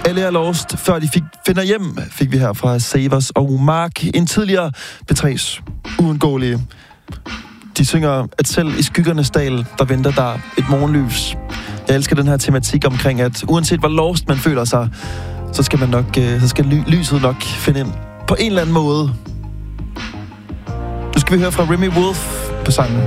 Alle er lost, før de finder hjem, fik vi her fra Savers og Mark. En tidligere P3's uundgåelige. De synger, at selv i skyggernes dal, der venter der et morgenlys. Jeg elsker den her tematik omkring, at uanset hvor lost man føler sig, så skal man nok, lyset nok finde ind på en eller anden måde. Nu skal vi høre fra Remy Wolf på sangen